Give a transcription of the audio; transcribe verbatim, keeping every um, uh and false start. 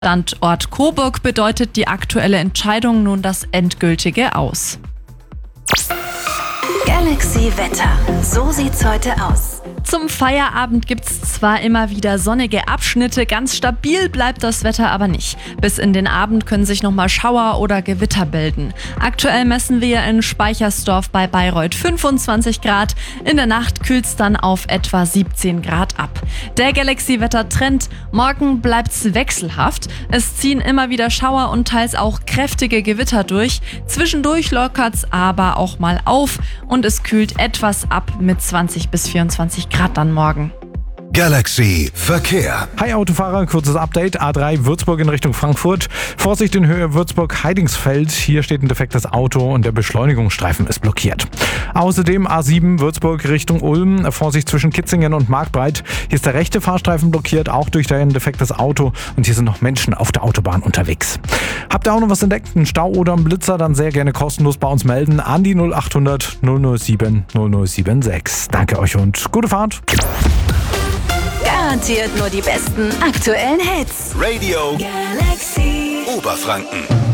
Standort Coburg bedeutet die aktuelle Entscheidung nun das endgültige Aus. Galaxy Wetter. So sieht's heute aus. Zum Feierabend gibt's zwar immer wieder sonnige Abschnitte, ganz stabil bleibt das Wetter aber nicht. Bis in den Abend können sich nochmal Schauer oder Gewitter bilden. Aktuell messen wir in Speichersdorf bei Bayreuth fünfundzwanzig Grad. In der Nacht kühlt's dann auf etwa siebzehn Grad ab. Der Galaxy-Wetter-Trend: morgen bleibt's wechselhaft. Es ziehen immer wieder Schauer und teils auch kräftige Gewitter durch. Zwischendurch lockert's aber auch mal auf und es kühlt etwas ab mit zwanzig bis vierundzwanzig Grad dann morgen. Galaxy Verkehr. Hi Autofahrer, kurzes Update. A drei Würzburg in Richtung Frankfurt. Vorsicht in Höhe Würzburg-Heidingsfeld. Hier steht ein defektes Auto und der Beschleunigungsstreifen ist blockiert. Außerdem A sieben Würzburg Richtung Ulm. Vorsicht zwischen Kitzingen und Marktbreit. Hier ist der rechte Fahrstreifen blockiert, auch durch ein defektes Auto. Und hier sind noch Menschen auf der Autobahn unterwegs. Habt ihr auch noch was entdeckt? Einen Stau oder einen Blitzer? Dann sehr gerne kostenlos bei uns melden. An die null acht hundert null null sieben null null sieben sechs. Danke euch und gute Fahrt. Garantiert nur die besten aktuellen Hits. Radio Galaxy Oberfranken.